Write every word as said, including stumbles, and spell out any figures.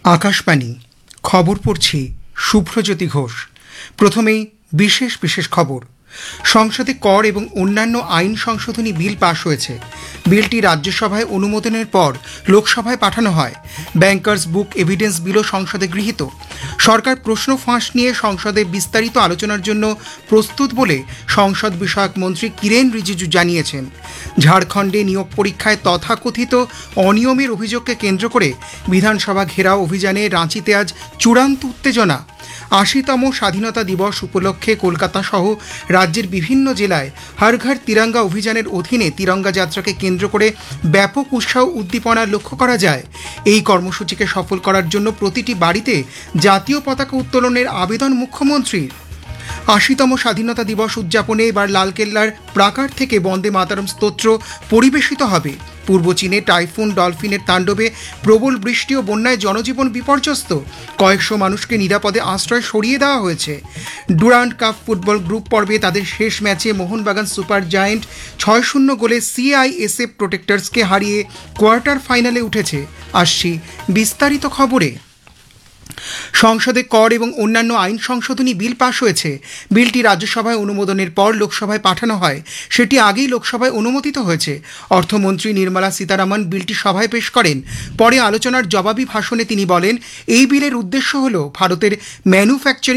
আকাশবাণী খবর পড়ছি শুভ্রজ্যোতি ঘোষ। প্রথমেই বিশেষ বিশেষ খবর। সংসদে কর এবং অন্যান্য আইন সংশোধনী বিল পাশ হয়েছে। বিলটি রাজ্যসভায় অনুমোদনের পর লোকসভায় পাঠানো হয়। ব্যাংকার্স বুক এভিডেন্স বিলও সংসদে গৃহীত। সরকার প্রশ্ন ফাঁস নিয়ে সংসদে বিস্তারিত আলোচনার জন্য প্রস্তুত বলে সংসদ বিষয়ক মন্ত্রী কিরেন রিজিজু জানিয়েছেন। ঝাড়খণ্ডে নিয়োগ পরীক্ষায় তথাকথিত অনিয়মের অভিযোগকে কেন্দ্র করে বিধানসভা ঘেরাও অভিযানে রাঁচিতে আজ চূড়ান্ত উত্তেজনা। আশিতম স্বাধীনতা দিবস উপলক্ষে কলকাতা সহ রাজ্যের বিভিন্ন জেলায় হর ঘর তিরঙ্গা অভিযানের অধীনে তিরঙ্গা যাত্রাকে কেন্দ্র করে ব্যাপক উৎসাহ উদ্দীপনা লক্ষ্য করা যায়। এই কর্মসূচিকে সফল করার জন্য প্রতিটি বাড়িতে জাতীয় পতাকা উত্তোলনের আবেদন মুখ্যমন্ত্রীর। আশিতম স্বাধীনতা দিবস উদযাপনে এবার লালকেল্লার প্রাকার থেকে বন্দে মাতরম স্তোত্র পরিবেশিত হবে। পূর্ব চীনে টাইফুন ডলফিনের তাণ্ডবে প্রবল বৃষ্টি ও বন্যায় জনজীবন বিপর্যস্ত। কয়েকশো মানুষকে নিরাপদে আশ্রয় সরিয়ে দেওয়া হয়েছে। ডুরান্ড কাপ ফুটবল গ্রুপ পর্বে তাদের শেষ ম্যাচে মোহনবাগান সুপার জায়েন্ট ছয় শূন্য গোলে সিআইএসএফ প্রোটেক্টার্সকে হারিয়ে কোয়ার্টার ফাইনালে উঠেছে। আসছি বিস্তারিত খবরে। সংসদে কর এবং অন্যান্য আইন সংশোধনী বিল পাশ হয়েছে। বিলটি রাজ্যসভায় অনুমোদনের পর লোকসভায় পাঠানো হয়। সেটি আগেই লোকসভায় অনুমোদিত হয়েছে। অর্থমন্ত্রী নির্মলা সীতারামন বিলটি সভায় পেশ করেন। পরে আলোচনার জবাবি ভাষণে তিনি বলেন, এই বিলের উদ্দেশ্য হল ভারতের ম্যানুফ্যাকচারিং